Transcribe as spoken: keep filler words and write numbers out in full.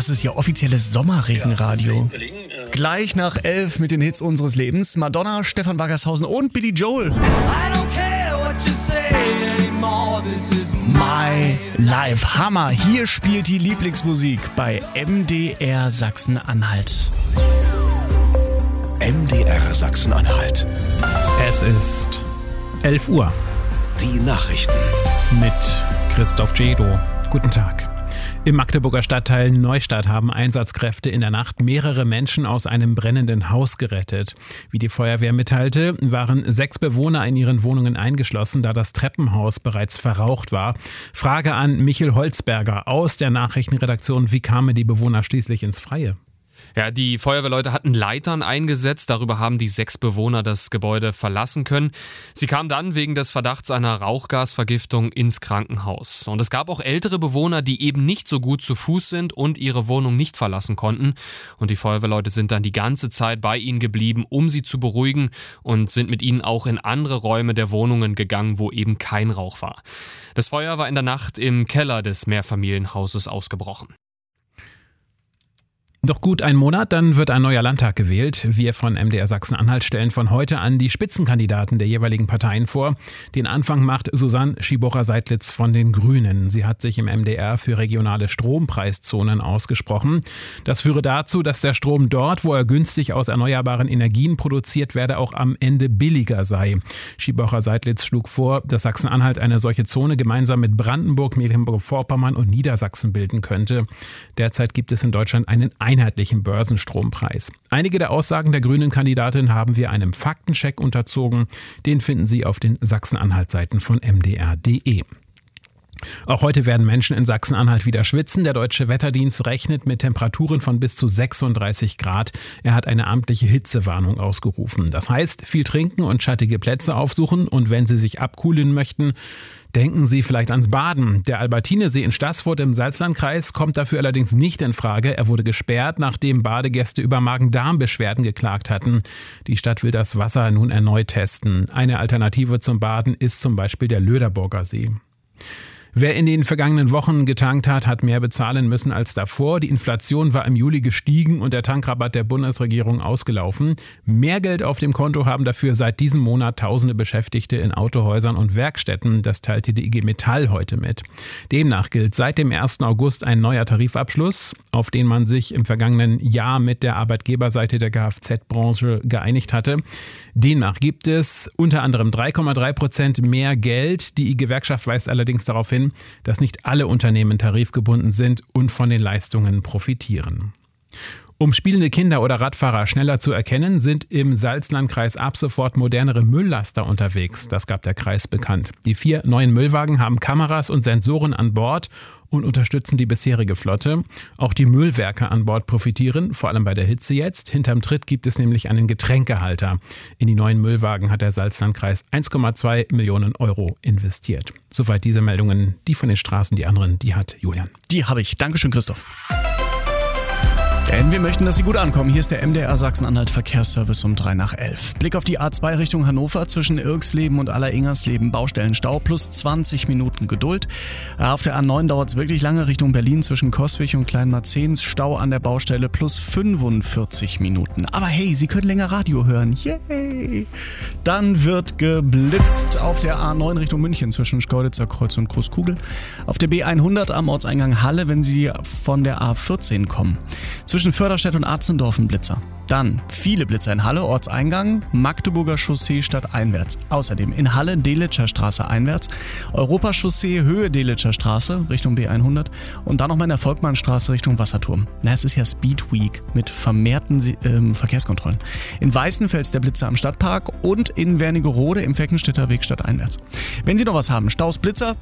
Das ist ja offizielles Sommerregenradio. Gleich nach elf mit den Hits unseres Lebens. Madonna, Stefan Waggershausen und Billy Joel. My Life. Hammer. Hier spielt die Lieblingsmusik bei M D R Sachsen-Anhalt. M D R Sachsen-Anhalt. Es ist elf Uhr. Die Nachrichten. Mit Christoph Jedo. Guten Tag. Im Magdeburger Stadtteil Neustadt haben Einsatzkräfte in der Nacht mehrere Menschen aus einem brennenden Haus gerettet. Wie die Feuerwehr mitteilte, waren sechs Bewohner in ihren Wohnungen eingeschlossen, da das Treppenhaus bereits verraucht war. Frage an Michel Holzberger aus der Nachrichtenredaktion: Wie kamen die Bewohner schließlich ins Freie? Ja, die Feuerwehrleute hatten Leitern eingesetzt. Darüber haben die sechs Bewohner das Gebäude verlassen können. Sie kamen dann wegen des Verdachts einer Rauchgasvergiftung ins Krankenhaus. Und es gab auch ältere Bewohner, die eben nicht so gut zu Fuß sind und ihre Wohnung nicht verlassen konnten. Und die Feuerwehrleute sind dann die ganze Zeit bei ihnen geblieben, um sie zu beruhigen, und sind mit ihnen auch in andere Räume der Wohnungen gegangen, wo eben kein Rauch war. Das Feuer war in der Nacht im Keller des Mehrfamilienhauses ausgebrochen. Doch gut ein Monat, dann wird ein neuer Landtag gewählt. Wir von M D R Sachsen-Anhalt stellen von heute an die Spitzenkandidaten der jeweiligen Parteien vor. Den Anfang macht Susanne Schibocher-Seidlitz von den Grünen. Sie hat sich im M D R für regionale Strompreiszonen ausgesprochen. Das führe dazu, dass der Strom dort, wo er günstig aus erneuerbaren Energien produziert werde, auch am Ende billiger sei. Schibocher-Seidlitz schlug vor, dass Sachsen-Anhalt eine solche Zone gemeinsam mit Brandenburg, Mecklenburg-Vorpommern und Niedersachsen bilden könnte. Derzeit gibt es in Deutschland einen einheitlichen Börsenstrompreis. Einige der Aussagen der grünen Kandidatin haben wir einem Faktencheck unterzogen. Den finden Sie auf den Sachsen-Anhalt-Seiten von m d r punkt d e. Auch heute werden Menschen in Sachsen-Anhalt wieder schwitzen. Der Deutsche Wetterdienst rechnet mit Temperaturen von bis zu sechsunddreißig Grad. Er hat eine amtliche Hitzewarnung ausgerufen. Das heißt, viel trinken und schattige Plätze aufsuchen. Und wenn Sie sich abkühlen möchten, denken Sie vielleicht ans Baden. Der Albertinesee in Staßfurt im Salzlandkreis kommt dafür allerdings nicht in Frage. Er wurde gesperrt, nachdem Badegäste über Magen-Darm-Beschwerden geklagt hatten. Die Stadt will das Wasser nun erneut testen. Eine Alternative zum Baden ist zum Beispiel der Löderburger See. Wer in den vergangenen Wochen getankt hat, hat mehr bezahlen müssen als davor. Die Inflation war im Juli gestiegen und der Tankrabatt der Bundesregierung ausgelaufen. Mehr Geld auf dem Konto haben dafür seit diesem Monat tausende Beschäftigte in Autohäusern und Werkstätten. Das teilte die I G Metall heute mit. Demnach gilt seit dem ersten August ein neuer Tarifabschluss, auf den man sich im vergangenen Jahr mit der Arbeitgeberseite der Kfz-Branche geeinigt hatte. Demnach gibt es unter anderem drei Komma drei Prozent mehr Geld. Die Gewerkschaft weist allerdings darauf hin, dass nicht alle Unternehmen tarifgebunden sind und von den Leistungen profitieren. Um spielende Kinder oder Radfahrer schneller zu erkennen, sind im Salzlandkreis ab sofort modernere Mülllaster unterwegs. Das gab der Kreis bekannt. Die vier neuen Müllwagen haben Kameras und Sensoren an Bord und unterstützen die bisherige Flotte. Auch die Müllwerke an Bord profitieren, vor allem bei der Hitze jetzt. Hinterm Tritt gibt es nämlich einen Getränkehalter. In die neuen Müllwagen hat der Salzlandkreis eins Komma zwei Millionen Euro investiert. Soweit diese Meldungen. Die von den Straßen, die anderen, die hat Julian. Die habe ich. Dankeschön, Christoph. Denn wir möchten, dass Sie gut ankommen. Hier ist der M D R Sachsen-Anhalt Verkehrsservice um drei nach elf. Blick auf die A zwei Richtung Hannover zwischen Irksleben und Alleringers-Leben. Baustellenstau plus zwanzig Minuten Geduld. Auf der A neun dauert es wirklich lange Richtung Berlin zwischen Coswig und Kleinmarzens. Stau an der Baustelle plus fünfundvierzig Minuten. Aber hey, Sie können länger Radio hören. Yay! Dann wird geblitzt auf der A neun Richtung München zwischen Schkeuditzer Kreuz und Großkugel. Auf der B hundert am Ortseingang Halle, wenn Sie von der A vierzehn kommen. Zwischen Förderstedt und Arzendorf ein Blitzer. Dann viele Blitzer in Halle, Ortseingang, Magdeburger Chaussee stadteinwärts. Außerdem in Halle, Delitzscher Straße einwärts, Europachaussee, Höhe Delitzscher Straße Richtung B hundert und dann nochmal in der Volkmannstraße Richtung Wasserturm. Na, es ist ja Speed Week mit vermehrten ähm, Verkehrskontrollen. In Weißenfels der Blitzer am Stadtpark und in Wernigerode im Feckenstädter Weg stadteinwärts. Wenn Sie noch was haben, Staus, Blitzer,